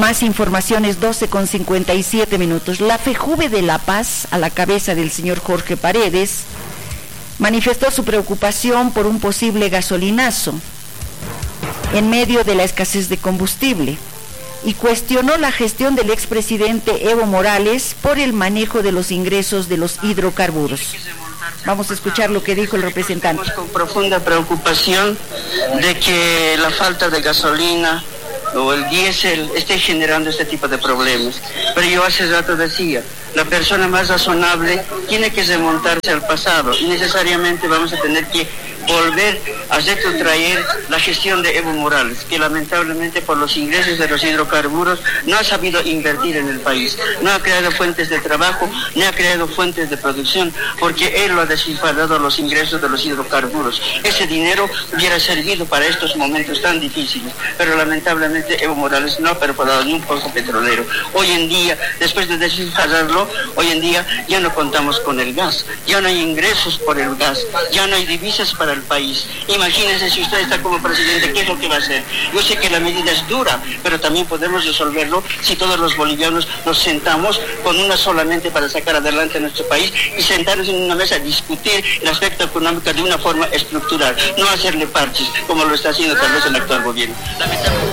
Más informaciones, 12:57. La FEJUVE de La Paz, a la cabeza del señor Jorge Paredes, manifestó su preocupación por un posible gasolinazo en medio de la escasez de combustible y cuestionó la gestión del expresidente Evo Morales por el manejo de los ingresos de los hidrocarburos. Vamos a escuchar lo que dijo el representante. Estamos con profunda preocupación de que la falta de gasolina o el diésel esté generando este tipo de problemas. Pero yo hace rato decía, la persona más razonable tiene que remontarse al pasado y necesariamente vamos a tener que volver a retrotraer la gestión de Evo Morales, que lamentablemente por los ingresos de los hidrocarburos no ha sabido invertir en el país, no ha creado fuentes de trabajo, ni ha creado fuentes de producción, porque él lo ha despilfarrado los ingresos de los hidrocarburos. Ese dinero hubiera servido para estos momentos tan difíciles, pero lamentablemente Evo Morales no ha perforado ni un pozo petrolero. Hoy en día, después de despilfarrarlo, hoy en día ya no contamos con el gas, ya no hay ingresos por el gas, ya no hay divisas para el país. Imagínense si usted está como presidente, ¿qué es lo que va a hacer? Yo sé que la medida es dura, pero también podemos resolverlo si todos los bolivianos nos sentamos con una solamente para sacar adelante a nuestro país y sentarnos en una mesa a discutir el aspecto económico de una forma estructural, no hacerle parches como lo está haciendo tal vez el actual gobierno.